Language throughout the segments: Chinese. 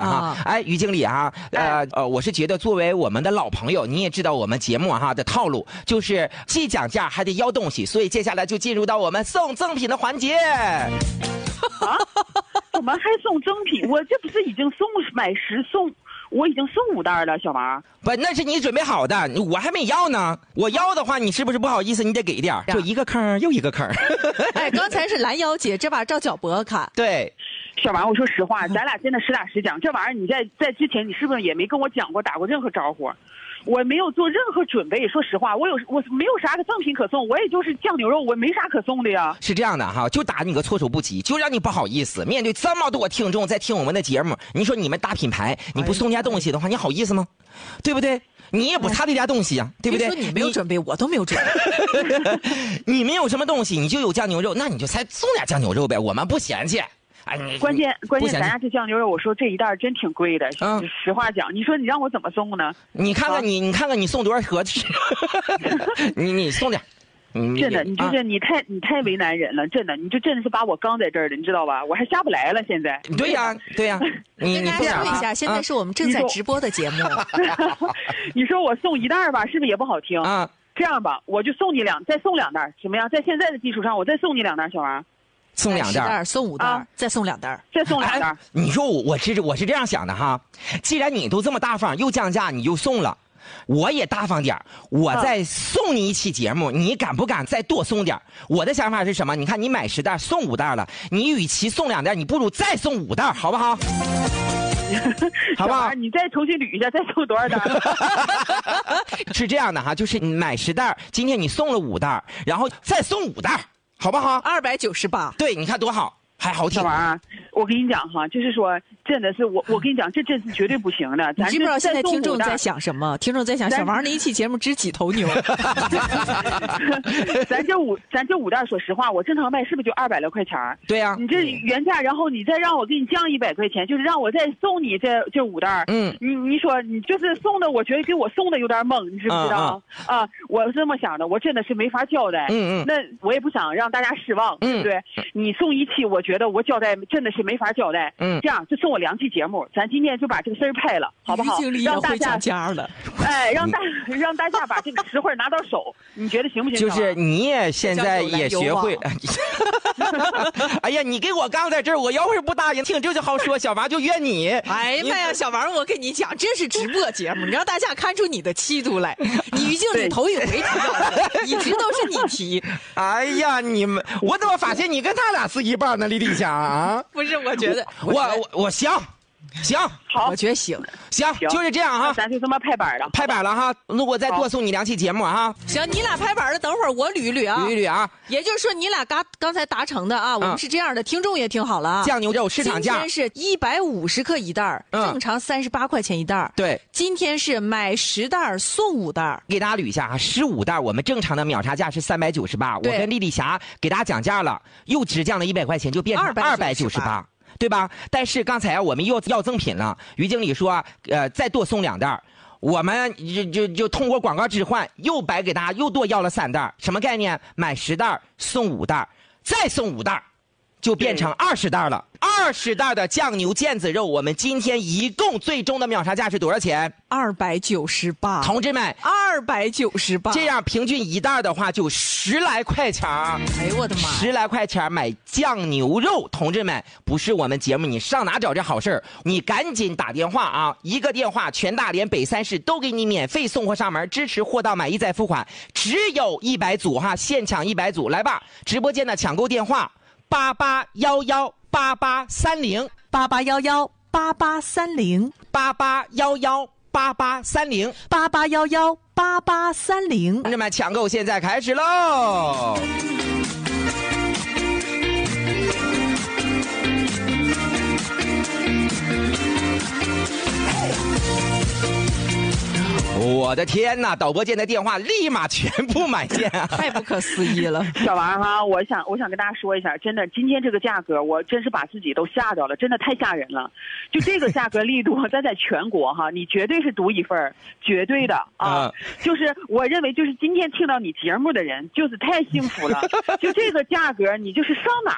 哈。哎，于经理哈，我是觉得作为我们的老朋友，你也知道我们节目哈的套路，就是既讲价还得要东西，所以接下来就进入到我们送赠品的环节。 啊？怎么还送赠品？我这不是已经买10送？我已经送5袋了，小王。 不，那是你准备好的，我还没要呢。我要的话，你是不是不好意思？你得给点，就一个坑又一个坑。 哎，刚才是拦腰姐，这把照脚脖看。 对， 小王，我说实话，咱俩真的实打实讲，这玩意儿你在之前你是不是也没跟我讲过，打过任何招呼？我没有做任何准备，说实话，我没有啥个赠品可送，我也就是酱牛肉，我没啥可送的呀。 是这样的哈，就打你个措手不及，就让你不好意思。面对这么多听众在听我们的节目，你说你们大品牌，你不送家东西的话，你好意思吗？对不对？你也不差这家东西呀，对不对？ 说你没有准备，我都没有准备。 你没有什么东西，你就有酱牛肉，那你就才送点酱牛肉呗，我们不嫌弃。哎， 关键咱家这酱牛肉，我说这一袋真挺贵的。实话讲，你说你让我怎么送呢？ 你看看你看看你送多少盒吃？你送点。 真的，你就是你太为难人了，真的，你就真的是把我刚在这儿了，你知道吧？我还下不来了，现在。 对呀， 跟大家说一下，现在是我们正在直播的节目。 你说我送1袋吧，是不是也不好听啊？ 这样吧，我就送你再送2袋，怎么样？在现在的基础上，我再送你2袋，小王。 送2袋， 送5袋，再送2袋， 再送2袋。 你说我是这样想的哈，既然你都这么大方，又降价，你就送了。我也大方点，我再送你一期节目，你敢不敢再多送点？我的想法是什么？你看你买10袋送5袋了，你与其送2袋，你不如再送5袋，好不好？好不好？ 你再重新捋一下，再送多少袋？ 是这样的哈，就是你买10袋，今天你送了5袋，然后再送5袋，好不好 ？298。 对，你看多好。还好听。 小王，我跟你讲哈，就是说，真的是我跟你讲，这真是绝对不行的。 你知不知道现在听众在想什么？听众在想，小王那一期节目值几头牛？ 咱这5袋，说实话，我正常卖是不是就200来块钱？ 对呀。 你这原价，然后你再让我给你降100块钱，就是让我再送你这5袋。你说你就是送的，我觉得给我送的有点猛，你知不知道？我是这么想的，我真的是没法交代。那我也不想让大家失望，对不对？你送1期，我觉得我交代真的是没法交代。这样就送我2期节目，咱今天就把这个事儿拍了，好不好？ 让大家了， 哎，让大家把这个实惠拿到手，你觉得行不行？ 就是你也现在也学会。哎呀，你给我刚在这儿，我要是不答应听，这就好说，小王就怨你。 哎呀妈呀，小王，我跟你讲，这是直播节目，你让大家看出你的气度来。你于经理头一回提到的，一直都是你提。 哎呀，你们，我怎么发现你跟他俩是一半呢？李丽香啊？ 不是，我觉得我行。 好， 我觉得行， 就是这样哈。 咱就这么拍板了， 哈。那我再多送你2期节目哈。 行，你俩拍板了，等会儿我捋一捋啊。 捋一捋啊。 也就是说，你俩刚才达成的啊，我们是这样的，听众也听好了啊。 酱牛肉市场价今天是150克1袋，正常38块钱1袋。 对， 今天是买10袋送5袋。 给大家捋一下啊，15袋我们正常的秒杀价是398，我跟丽丽霞给大家讲价了，又只降了100块钱，就变成298。对吧？但是刚才我们又要赠品了，于经理说，再多送2袋，我们就通过广告置换，又白给大家又多要了3袋，什么概念？买10袋送5袋，再送5袋，就变成20袋了。20袋的酱牛腱子肉，我们今天一共最终的秒杀价是多少钱 ？298。 同志们 ，298。 这样平均1袋的话就10来块钱。 哎呦我的妈 ！10来块钱买酱牛肉，同志们，不是我们节目，你上哪找这好事？你赶紧打电话啊！一个电话，全大连北3市都给你免费送货上门，支持货到买一再付款，只有100组哈，现抢100组，来吧！直播间的抢购电话，88118830，88118830，同志们，抢购现在开始喽！我的天哪！导播间的电话立马全部满线啊， 太不可思议了。 小王哈，我想跟大家说一下，真的，今天这个价格，我真是把自己都吓着了，真的太吓人了。就这个价格力度，咱在全国哈，你绝对是独一份，绝对的啊。就是我认为，就是今天听到你节目的人，就是太幸福了。就这个价格，你就是上哪儿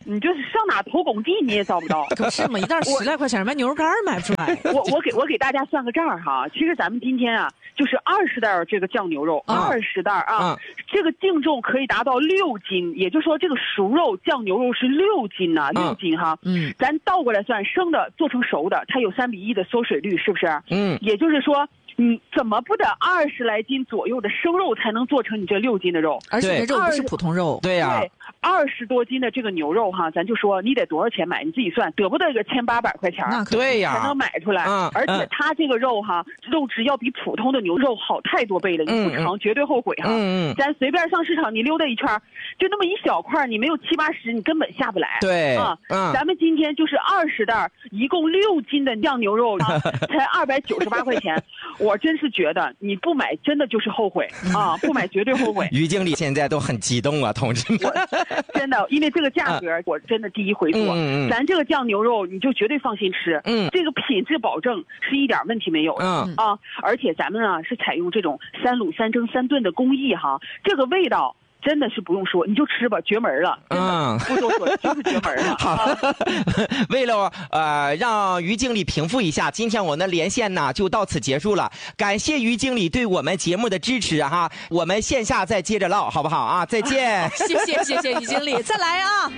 你就是上哪投工地你也找不到。 可是嘛，一袋10来块钱买牛肉干买不出来。 我给大家算个账哈，其实咱们今天啊，就是20袋这个酱牛肉，20袋啊，这个净重可以达到6斤，也就是说这个熟肉酱牛肉是6斤呐，6斤哈。咱倒过来算，生的做成熟的，它有3:1的缩水率，是不是？也就是说。你怎么不得20来斤左右的生肉才能做成你这6斤的肉？ 而且肉不是普通肉。 对呀。 对，20多斤的这个牛肉哈，咱就说你得多少钱买？你自己算，得不得个1800块钱？ 那对呀， 才能买出来。而且它这个肉哈，肉质要比普通的牛肉好太多倍了，你不尝绝对后悔哈。咱随便上市场你溜达一圈，就那么一小块，你没有70、80，你根本下不来。 对啊， 咱们今天就是20袋，一共6斤的酱牛肉，才298块钱。我真是觉得你不买真的就是后悔啊！不买绝对后悔。 于经理现在都很激动啊，同志们！ 真的，因为这个价格，我真的第一回做。咱这个酱牛肉你就绝对放心吃。这个品质保证是一点问题没有的。啊，而且咱们啊是采用这种3卤3蒸3炖的工艺哈，这个味道。真的是不用说，你就吃吧，绝门了。不多说，就是绝门了。 好，为了让于经理平复一下，今天我们的连线呢就到此结束了。感谢于经理对我们节目的支持哈，我们线下再接着唠，好不好啊？再见。 谢谢于经理，再来啊。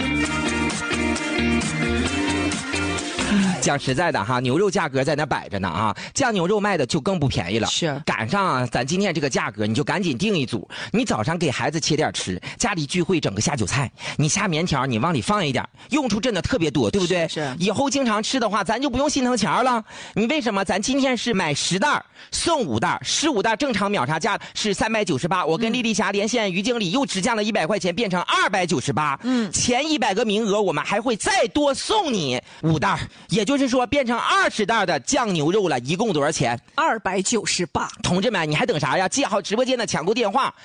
讲实在的哈，牛肉价格在那摆着呢啊，酱牛肉卖的就更不便宜了。 是赶上咱今天这个价格，你就赶紧订一组。你早上给孩子切点吃，家里聚会整个下酒菜，你下面条你往里放一点，用处真的特别多，对不对？ 是。 以后经常吃的话，咱就不用心疼钱了。你为什么？咱今天是买10袋送5袋，15袋正常秒杀价是398。我跟丽丽霞连线，于经理又只降了100块钱，变成298。前100个名额我们还会再多送你5袋，也就是说变成20袋的酱牛肉了，一共多少钱 ？298。 同志们，你还等啥呀？记好直播间的抢购电话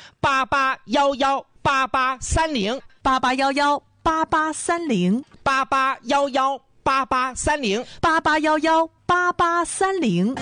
881188308811883088118830。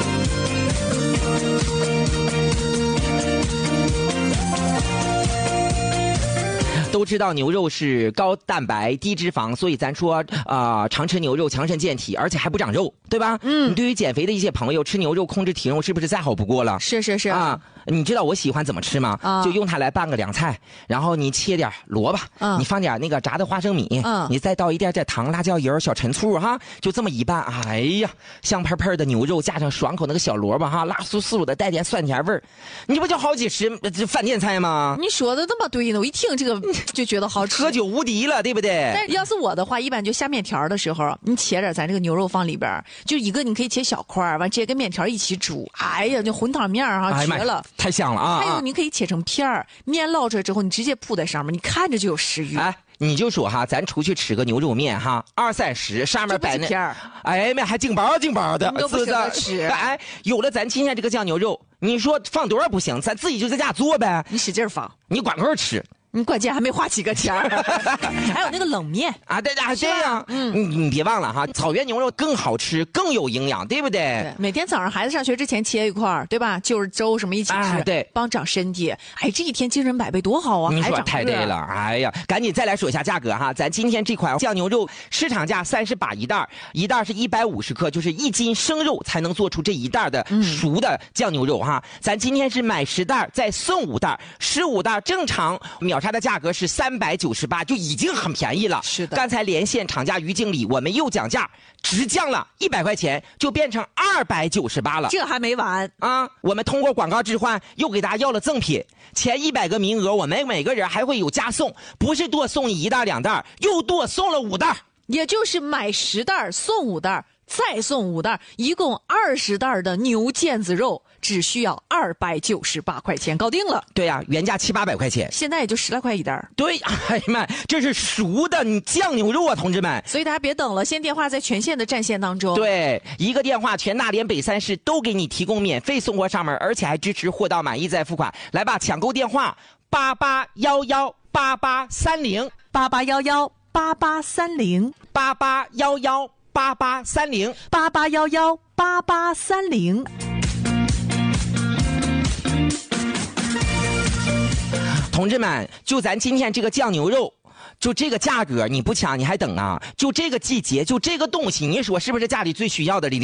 都知道牛肉是高蛋白低脂肪，所以咱说常吃牛肉强身健体，而且还不长肉，对吧？你对于减肥的一些朋友，吃牛肉控制体重是不是再好不过了？ 是啊。你知道我喜欢怎么吃吗？就用它来拌个凉菜，然后你切点萝卜，你放点那个炸的花生米，你再倒一点糖、辣椒油、小陈醋哈，就这么一拌，哎呀，香喷喷的牛肉加上爽口那个小萝卜哈，辣酥酥的，带点酸甜味儿，你不就好几十这饭店菜吗？ 你说的那么对呢，我一听这个就觉得好吃， 喝酒无敌了，对不对？ 但要是我的话，一般就下面条的时候，你切点咱这个牛肉放里边，就一个你可以切小块，完直接跟面条一起煮，哎呀，就混汤面哈，绝了， 太香了啊！ 还有你可以切成片儿，面捞出来之后，你直接铺在上面，你看着就有食欲。 哎，你就说哈，咱出去吃个牛肉面哈，20-30上面摆那片儿， 哎妈，还净包的， 都不舍得吃。 哎，有了咱今天这个酱牛肉，你说放多少不行，咱自己就在家做呗。 你使劲放， 你管够吃。 你关键还没花几个钱还有那个冷面啊，对这样，你别忘了哈，草原牛肉更好吃，更有营养，对不对？ 对，每天早上孩子上学之前切一块，对吧？就是粥什么一起吃， 对， 帮长身体。哎，这一天精神百倍多好啊！ 你说太对了，哎呀，赶紧再来说一下价格哈，咱今天这款酱牛肉市场价38一袋，一袋是150克，就是1斤生肉才能做出这一袋的熟的酱牛肉哈。咱今天是买10袋再送5袋，15袋正常秒杀的价格是398，就已经很便宜了。 是的， 刚才连线厂家于经理，我们又讲价，直降了100块钱，就变成298了。 这还没完啊！我们通过广告置换，又给大家要了赠品，前100个名额，我们每个人还会有加送，不是多送你1袋2袋，又多送了5袋， 也就是买10袋送5袋。再送5袋，一共20袋的牛腱子肉，只需要298块钱，搞定了。 对呀，原价700-800块钱， 现在也就10来块一袋。 对，哎呀妈，这是熟的酱牛肉啊，同志们！ 所以大家别等了，先电话在全县的战线当中。 对，一个电话，全大连北3市都给你提供免费送货上门，而且还支持货到满意再付款。来吧，抢购电话 8811883088118830。 同志们，就咱今天这个酱牛肉， 就这个价格你不抢你还等啊？就这个季节就这个东西，你说是不是家里最需要的？